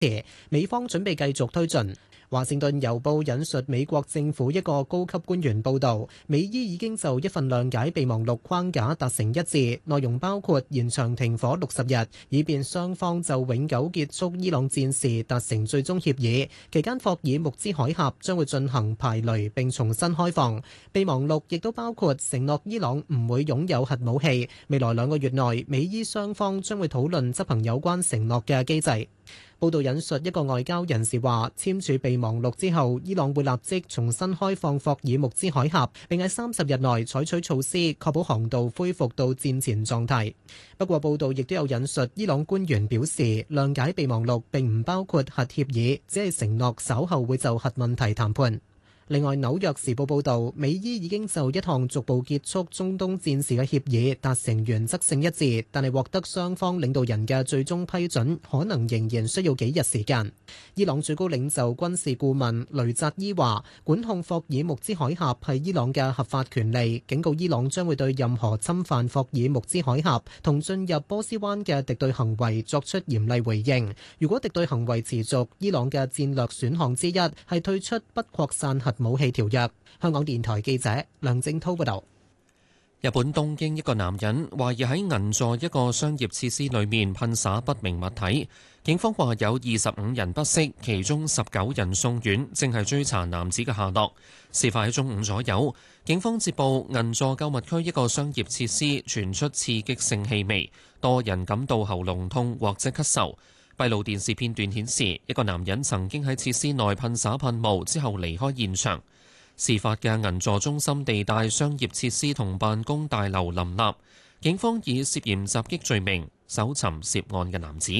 美方準備繼續推進。華盛頓郵報引述美國政府一個高級官員報導，美伊已經就一份諒解備忘錄框架達成一致，內容包括延長停火60日，以便雙方就永久結束伊朗戰事達成最終協議。期間，霍爾木茲海峽將會進行排雷並重新開放。備忘錄亦都包括承諾伊朗唔會擁有核武器。未來2個月內，美伊雙方將會討論執行有關承諾嘅機制。報道引述一個外交人士話，簽署備忘錄之後，伊朗會立即重新開放霍爾木茲海峽，並喺30日內採取措施，確保航道恢復到戰前狀態。不過，報道亦都有引述伊朗官員表示，諒解備忘錄並唔包括核協議，只係承諾稍後會就核問題談判。另外，《紐約時報》報導，美伊已經就一項逐步結束中東戰事嘅協議達成原則性一致，但係獲得雙方領導人嘅最終批准，可能仍然需要幾日時間。伊朗最高領袖軍事顧問雷扎伊話，管控霍爾木茲海峽係伊朗嘅合法權利，警告伊朗將會對任何侵犯霍爾木茲海峽同進入波斯灣嘅敵對行為作出嚴厲回應。如果敵對行為持續，伊朗嘅戰略選項之一係退出不擴散核武器條約。香港電台記者梁正滔報導。 日本東京一個男人懷疑喺銀座一個商業設施裏面噴灑不明物體，警方話有25人不適，其中19人送院，正係追查男子嘅下落。事發喺中午左右，警方接報銀座購物區一個商業設施傳出刺激性氣味，多人感到喉嚨痛或者咳嗽。閉路電視片段顯示，一個男人曾經喺設施內噴灑噴霧之後離開現場。事發嘅銀座中心地帶商業設施同辦公大樓林立，警方以涉嫌襲擊罪名搜尋涉案嘅男子。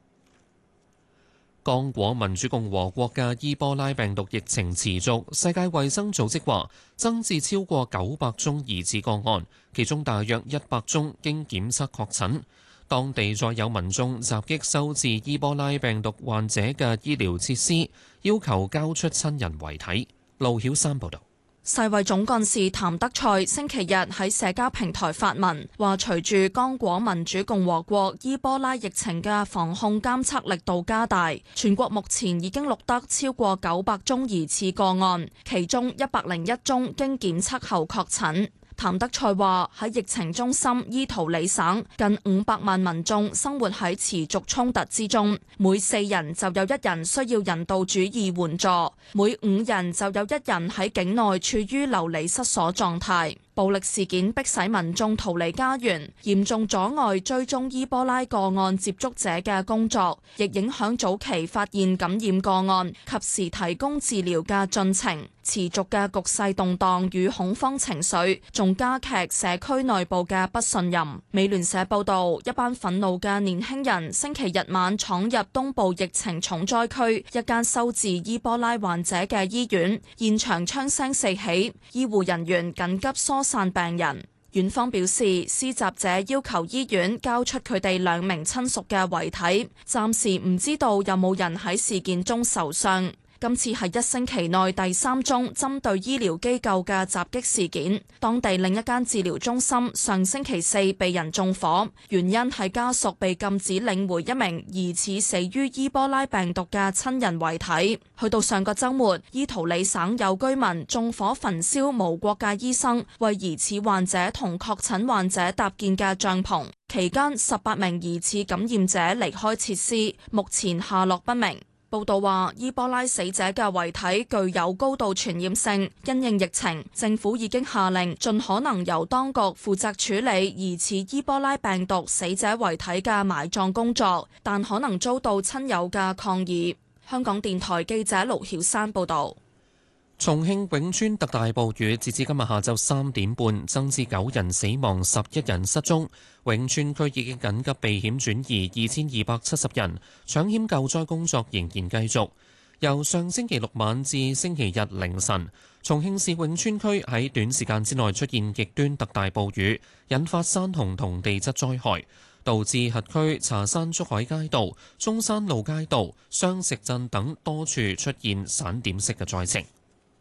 剛果民主共和國嘅伊波拉病毒疫情持續，世界衛生組織話增至超過900宗疑似個案，其中大約100宗經檢測確診。當地再有民眾襲擊收治伊波拉病毒患者嘅醫療設施，要求交出親人遺體。路曉山報導。 世衛總幹事譚德塞星期日喺社交平台發文，話隨住剛果民主共和國伊波拉疫情嘅防控監測力度加大，全國目前已經錄得超過900宗疑似個案，其中101宗經檢測後確診。譚德塞話喺疫情中心伊圖里省，近500萬民眾生活喺持續衝突之中，每4人就有1人需要人道主義援助，每5人就有1人喺境內處於流離失所狀態。暴力事件迫使民眾逃離家園，嚴重阻礙追蹤伊波拉個案接觸者嘅工作，亦影響早期發現感染個案，及時提供治療嘅進程。持續嘅局勢動盪與恐慌情緒，仲加劇社區內部嘅不信任。美聯社報導，一班憤怒嘅年輕人星期日晚闖入東部疫情重災區一間收治伊波拉患者嘅醫院，現場槍聲四起，醫護人員緊急疏散病人。院方表示，施襲者要求醫院交出佢哋2名親屬嘅遺體，暫時唔知道有冇人喺事件中受傷。今次係1星期內第3宗針對醫療機構嘅襲擊事件。當地另一間治療中心上星期4被人縱火，原因係家屬被禁止領回一名疑似死於伊波拉病毒嘅親人遺體。去到上個週末，伊圖里省有居民縱火焚燒無國界醫生為疑似患者同確診患者搭建嘅帳篷，期間18名疑似感染者離開設施，目前下落不明。報道話，伊波拉死者嘅遺體具有高度傳染性，因應疫情，政府已經下令盡可能由當局負責處理疑似伊波拉病毒死者遺體嘅埋葬工作，但可能遭到親友嘅抗議。香港電台記者盧曉山報導。 重慶永川特大暴雨，截至今日下晝3點半，增至9人死亡、11人失蹤。永川區已經緊急避險轉移2270人，搶險救災工作仍然繼續。由上星期6晚至星期日凌晨，重慶市永川區喺短時間之內出現極端特大暴雨，引發山洪同地質災害，導致轄區茶山竹海街道、中山路街道、雙石鎮等多處出現散點式嘅災情。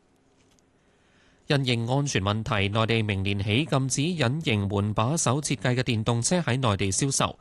因應安全問題，內地明年起禁止隱形門把手設計嘅電動車喺內地銷售。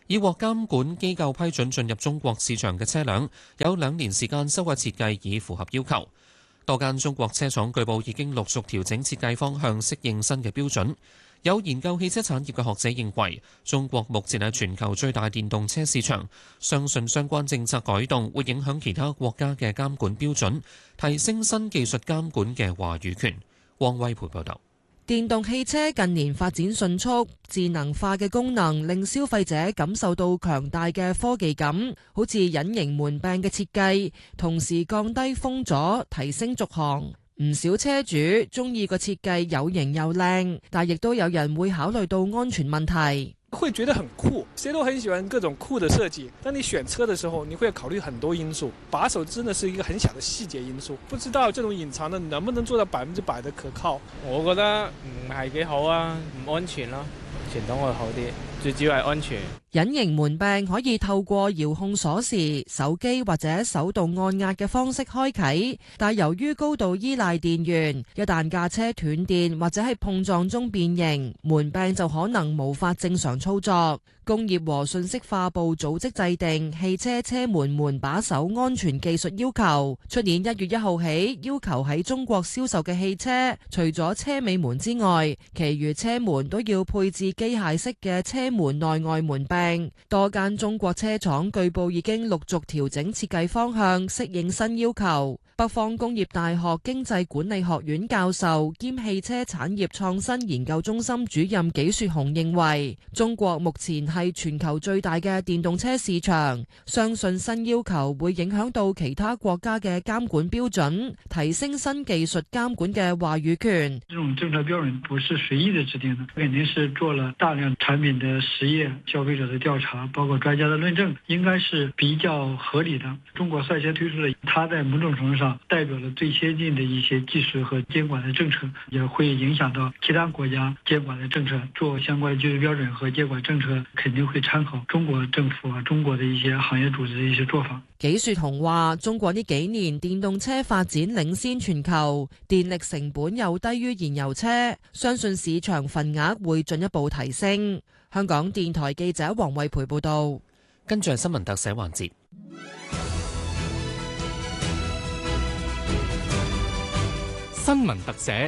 已獲監管機構批准進入中國市場嘅車輛，有2年時間修改設計以符合要求。多間中國車廠據報已經陸續調整設計方向，適應新嘅標準。有研究汽車產業嘅學者認為，中國目前係全球最大電動車市場，相信相關政策改動會影響其他國家嘅監管標準，提升新技術監管嘅話語權。汪威培報導。 電動汽車近年發展迅速，智能化嘅功能令消費者感受到強大嘅科技感，好似隱形門柄嘅設計，同時降低風阻，提升續航。唔少車主中意個設計有型又靚，但亦都有人會考慮到安全問題。 會覺得很酷，誰都很喜歡各種酷的設計。當你選車的時候，你會考慮很多因素，把手真的是一個很小的細節因素。不知道這種隱藏的能不能做到100%的可靠？ 我覺得唔係幾好啊，唔安全咯。傳統會好啲，最主要係安全。 隱形門柄可以透過遙控鎖匙、手機或者手動按壓嘅方式開啟，但由於高度依賴電源，一旦架車斷電或者喺碰撞中變形，門柄就可能無法正常操作。工業和信息化部組織制定汽車車門門把手安全技術要求，出年1月1號起，要求喺中國銷售嘅汽車，除咗車尾門之外，其餘車門都要配置機械式嘅車門內外門柄。多間中國車廠據報已經陸續調整設計方向，適應新要求。北方工業大學經濟管理學院教授兼汽車產業創新研究中心主任紀雪紅認為，中國目前係全球最大嘅電動車市場，相信新要求會影響到其他國家嘅監管標準，提升新技術監管嘅話語權。 這種政策標準不是隨意的制定的，肯定是做了大量產品的實驗、消費者的調查，包括專家的論證，應該是比較合理的。中國率先推出的，它在某種程度上代表了最先進的一些技術和監管的政策，也會影響到其他國家監管的政策。做相關技術標準和監管政策，肯定會參考中國政府啊、中國的一些行業組織的一些做法。 紀雪紅話：中國呢幾年電動車發展領先全球，電力成本又低於燃油車，相信市場份額會進一步提升。香港電台記者黃慧培報道。 跟住係新聞特寫環節。 新聞特寫。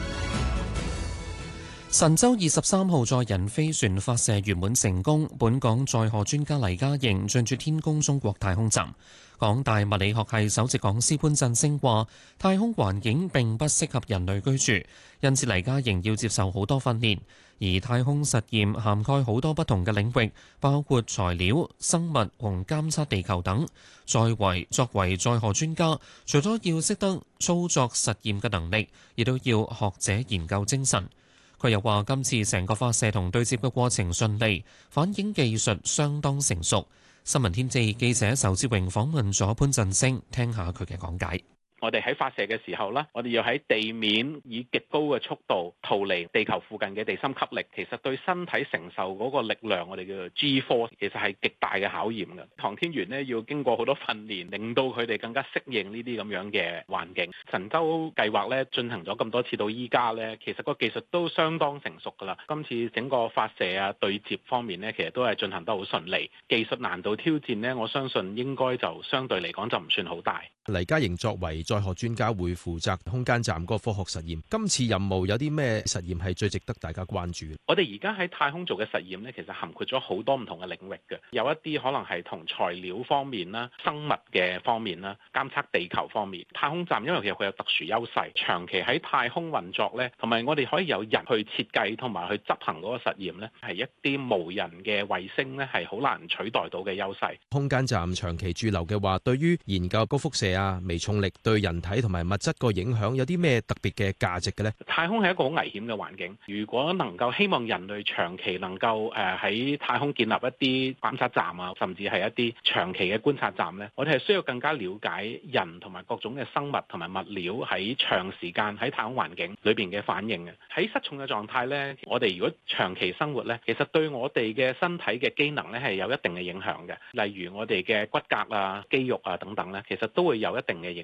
神舟23號載人飛船發射圓滿成功，本港載荷專家黎嘉瑩進駐天宮中國太空站。港大物理學系首席講師潘振聲話：太空環境並不適合人類居住，因此黎嘉瑩要接受好多訓練。而太空實驗涵蓋好多不同嘅領域，包括材料、生物同監測地球等。作為載荷專家，除咗要識得操作實驗嘅能力，亦都要學者研究精神。佢又話：今次成個發射同對接嘅過程順利，反映技術相當成熟。新聞天地記者仇志榮訪問咗潘振聲，聽下佢嘅講解。 我哋喺發射嘅時候呢，我哋要喺地面以極高嘅速度逃離地球附近嘅地心吸力，其實對身體承受嗰個力量，我哋叫做 G-force， 其實係極大嘅考驗嘅。航天員呢，要經過好多訓練，令到佢哋更加適應呢啲咁樣嘅環境。神舟計劃呢，進行咗咁多次到依家呢，其實個技術都相當成熟㗎啦。今次整個發射啊對接方面呢，其實都係進行得好順利。技術難度挑戰呢，我相信應該就相對嚟講就唔算好大。 黎嘉瑩作為載荷專家會負責空間站個科學實驗，今次任務有啲咩實驗係最值得大家關注？ 我哋而家喺太空做嘅實驗呢，其實涵括咗好多唔同嘅領域嘅，有一啲可能係同材料方面啦、生物嘅方面啦、監測地球方面。太空站因為其實佢有特殊優勢，長期喺太空運作呢，同埋我哋可以有人去設計同埋去執行嗰個實驗呢，係一啲無人嘅衛星呢，係好難取代到嘅優勢。 空間站長期駐留嘅話，對於研究高輻射微重力對人體同埋物質個影響有啲咩特別嘅價值嘅呢？ 太空係一個好危險嘅環境，如果能夠希望人類長期能夠喺太空建立一啲觀察站啊，甚至係一啲長期嘅觀察站呢，我哋係需要更加了解人同埋各種嘅生物同埋物料喺長時間喺太空環境裏邊嘅反應嘅。喺失重嘅狀態呢，我哋如果長期生活呢，其實對我哋嘅身體嘅機能呢係有一定嘅影響嘅，例如我哋嘅骨骼啊、肌肉啊等等呢，其實都會有一定嘅影響。喺失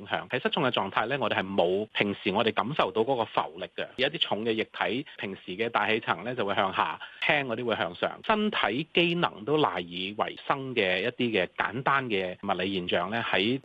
失重嘅狀態咧，我哋係冇平時我哋感受到嗰個浮力嘅。有一啲重嘅液體，平時嘅大氣層咧就會向下，輕嗰啲會向上。身體機能都賴以為生嘅一啲嘅簡單嘅物理現象咧，喺